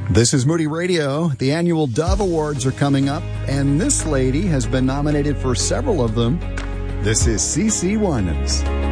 This is Moody Radio. The annual Dove Awards are coming up, and this lady has been nominated for several of them. This is CeCe Winans.